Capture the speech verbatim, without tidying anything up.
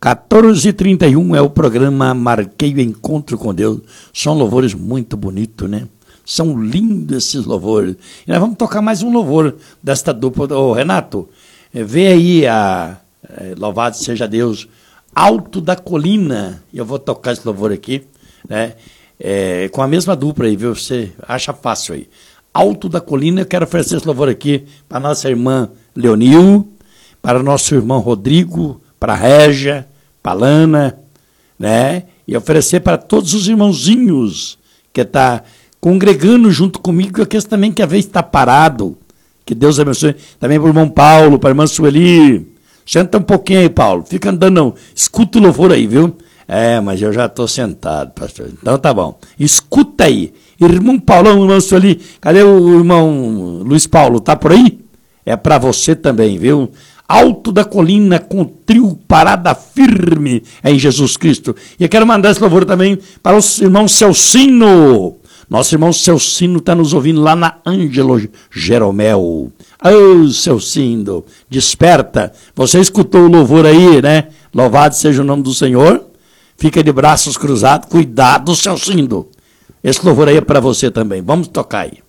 quatorze e trinta e um é o programa Marquei o Encontro com Deus. São louvores muito bonitos, né? São lindos esses louvores. E nós vamos tocar mais um louvor desta dupla. Ô, Renato, vê aí a é, Louvado Seja Deus, Alto da Colina. Eu vou tocar esse louvor aqui, né? É, com a mesma dupla aí, viu? Você acha fácil aí. Alto da Colina, eu quero oferecer esse louvor aqui para nossa irmã Leonil, para nosso irmão Rodrigo, para a Régia, para a Lana, né? E oferecer para todos os irmãozinhos que estão tá congregando junto comigo, que aqueles também que a vez está parado. Que Deus abençoe. Também para o irmão Paulo, para a irmã Sueli. Senta um pouquinho aí, Paulo. Fica andando, não. Escuta o louvor aí, viu? É, mas eu já estou sentado, pastor. Então tá bom. Escuta aí. Irmão Paulão, irmão Sueli. Cadê o irmão Luiz Paulo? Tá por aí? É para você também, viu? Alto da Colina com trio Parada Firme em Jesus Cristo. E eu quero mandar esse louvor também para o irmão Celcino. Nosso irmão Celcino está nos ouvindo lá na Ângelo Jeromel. Ô, oh, Celcino, desperta. Você escutou o louvor aí, né? Louvado seja o nome do Senhor. Fica de braços cruzados. Cuidado, Celcino. Esse louvor aí é para você também. Vamos tocar aí.